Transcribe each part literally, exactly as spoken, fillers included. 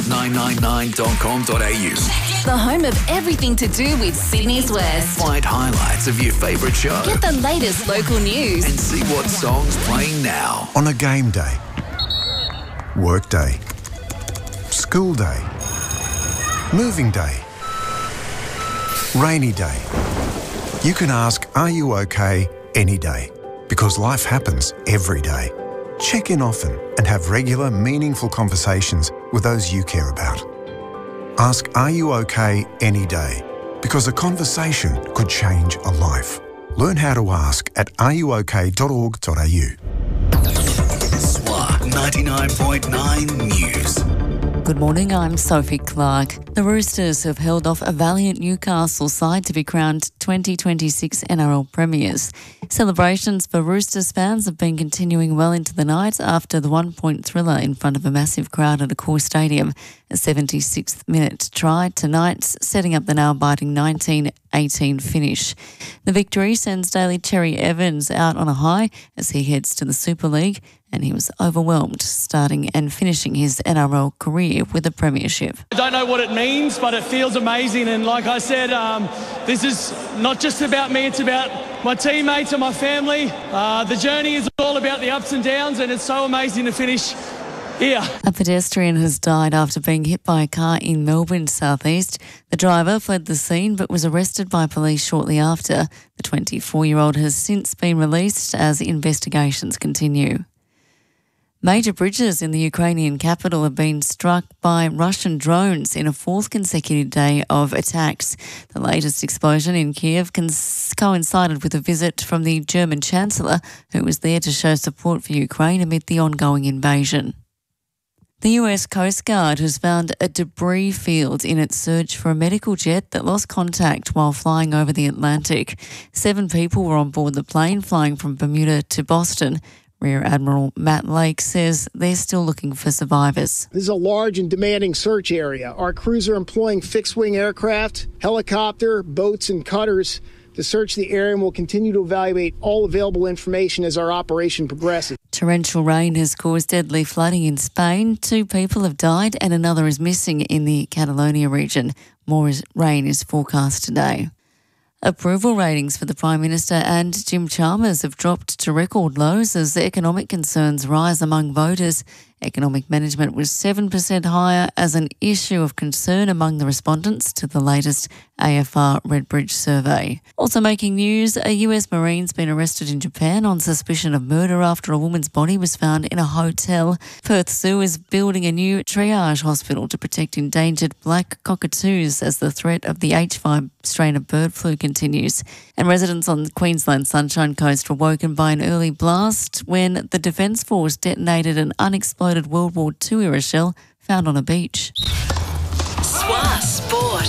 nine nine nine dot com dot a u. The home of everything to do with Sydney's West. Find highlights of your favourite show. Get the latest local news. And see what song's playing now. On a game day, work day, school day, moving day, rainy day. You can ask, are you okay, any day? Because life happens every day. Check in often and have regular, meaningful conversations with those you care about. Ask, are you okay, any day? Because a conversation could change a life. Learn how to ask at are you okay dot org dot a u. S W A ninety-nine point nine News. Good morning, I'm Sophie Clark. The Roosters have held off a valiant Newcastle side to be crowned twenty twenty-six N R L premiers. Celebrations for Roosters fans have been continuing well into the night after the one-point thriller in front of a massive crowd at Accor Stadium. A seventy-sixth minute try tonight, setting up the nail-biting nineteen eighteen finish. The victory sends Daly Cherry Evans out on a high as he heads to the Super League, and he was overwhelmed starting and finishing his N R L career with a premiership. I don't know what it means, but it feels amazing. And like I said, um, this is not just about me, it's about my teammates and my family. Uh, the journey is all about the ups and downs, and it's so amazing to finish here. A pedestrian has died after being hit by a car in Melbourne southeast. The driver fled the scene but was arrested by police shortly after. The twenty-four-year-old has since been released as investigations continue. Major bridges in the Ukrainian capital have been struck by Russian drones in a fourth consecutive day of attacks. The latest explosion in Kiev coincided with a visit from the German Chancellor, who was there to show support for Ukraine amid the ongoing invasion. The U S Coast Guard has found a debris field in its search for a medical jet that lost contact while flying over the Atlantic. Seven people were on board the plane flying from Bermuda to Boston. Rear Admiral Matt Lake says they're still looking for survivors. This is a large and demanding search area. Our crews are employing fixed-wing aircraft, helicopter, boats, and cutters to search the area, and will continue to evaluate all available information as our operation progresses. Torrential rain has caused deadly flooding in Spain. Two people have died and another is missing in the Catalonia region. More rain is forecast today. Approval ratings for the Prime Minister and Jim Chalmers have dropped to record lows as economic concerns rise among voters. Economic management was seven percent higher as an issue of concern among the respondents to the latest A F R Redbridge survey. Also making news, a U S Marine's been arrested in Japan on suspicion of murder after a woman's body was found in a hotel. Perth Zoo is building a new triage hospital to protect endangered black cockatoos as the threat of the H five strain of bird flu continues. And residents on the Queensland Sunshine Coast were woken by an early blast when the Defence Force detonated an unexploded World War Two era shell found on a beach. S W A Sport.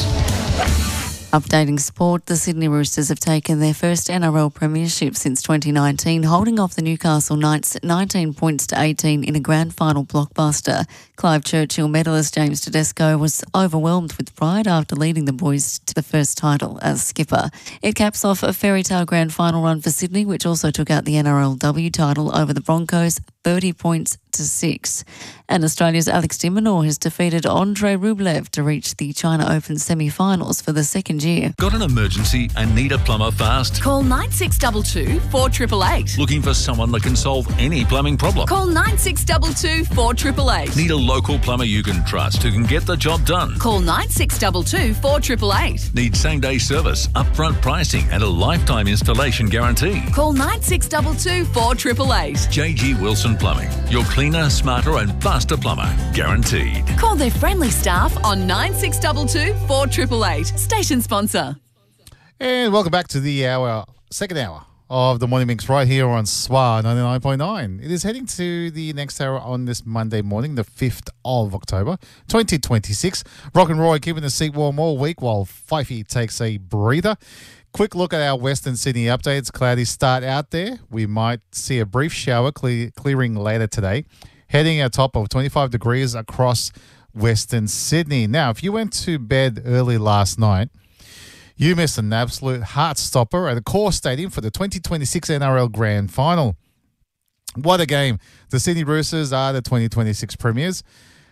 Updating sport, the Sydney Roosters have taken their first N R L premiership since twenty nineteen, holding off the Newcastle Knights nineteen points to eighteen in a grand final blockbuster. Clive Churchill medalist James Tedesco was overwhelmed with pride after leading the boys to the first title as skipper. It caps off a fairy tale grand final run for Sydney, which also took out the N R L W title over the Broncos, thirty points to six. And Australia's Alex de Minaur has defeated Andrei Rublev to reach the China Open semi-finals for the second year. Got an emergency and need a plumber fast? Call nine six two two, four eight eight eight. Looking for someone that can solve any plumbing problem? Call nine six two two, four eight eight eight. Need a local plumber you can trust who can get the job done? Call nine six two two, four eight eight eight. Need same-day service, upfront pricing and a lifetime installation guarantee? Call nine six two two, four eight eight eight. J G Wilson Plumbing, your cleaner, smarter and faster plumber, guaranteed. Call their friendly staff on nine six two two, four eight eight eight. Station sponsor. And welcome back to the hour, second hour of the Morning Mix right here on S W A ninety-nine point nine. It is heading to the next hour on this Monday morning, the fifth of October, twenty twenty-six. Rock and Roy keeping the seat warm all week while Fifey takes a breather. Quick look at our Western Sydney updates. Cloudy start out there. We might see a brief shower cle- clearing later today. Heading a top of twenty-five degrees across Western Sydney. Now, if you went to bed early last night, you missed an absolute heart stopper at Accor Stadium for the twenty twenty-six N R L Grand Final. What a game. The Sydney Roosters are the twenty twenty-six premiers.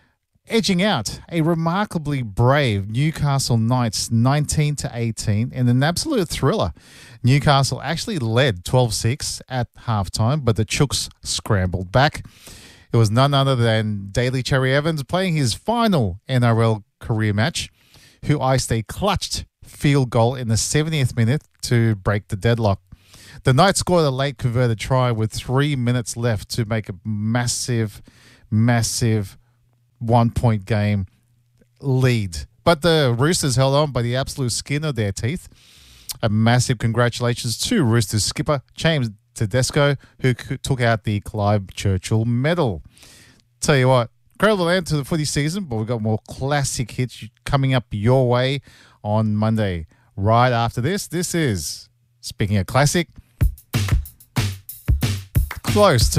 edging out a remarkably brave Newcastle Knights nineteen to eighteen in an absolute thriller. Newcastle actually led twelve six at halftime, but the Chooks scrambled back. It was none other than Daly Cherry Evans playing his final N R L career match, who iced a clutched field goal in the seventieth minute to break the deadlock. The Knights scored a late converted try with three minutes left to make a massive, massive one-point game lead. But the Roosters held on by the absolute skin of their teeth. A massive congratulations to Roosters skipper James Tedesco, who took out the Clive Churchill medal. Tell you what, incredible end to the footy season, but we've got more classic hits coming up your way on Monday. Right after this, this is, speaking of classic, close to